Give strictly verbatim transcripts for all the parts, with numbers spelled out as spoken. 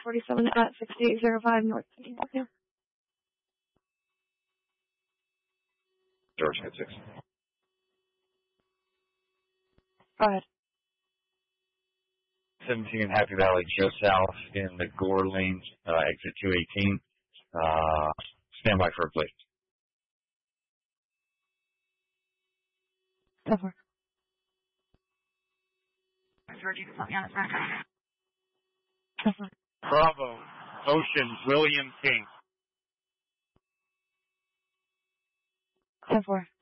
forty-seven at sixty-eight oh five North nineteenth Avenue. George, hit six. Go ahead. seventeen Happy Valley, just south in the Gore Lane, uh, exit two eighteen. Uh, stand by for a plate. Go for it. Go for it. Bravo, Ocean, William King. Go for it.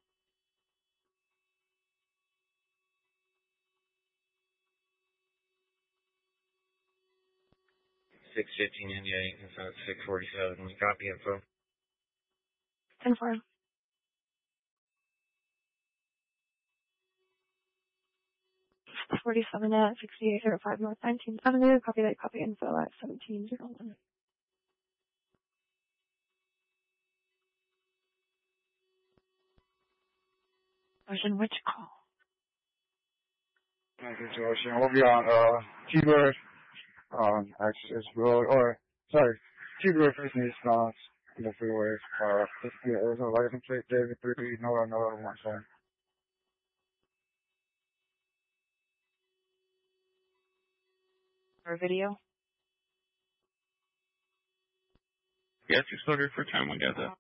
six fifteen India, inside six forty-seven. We copy info. ten four. forty-seven at sixty-eight oh five North nineteenth Avenue. Copy that. Copy info at seventeen oh one. Ocean, which call? Thank you, Ocean. We'll be on uh, T-Bird, um, Access Road, or, sorry, T-Bird facing east bound in the freeway. Uh, this is the Arizona license plate, David three, no, no, no, one seven. Or video? Yes, you started for time, we got that.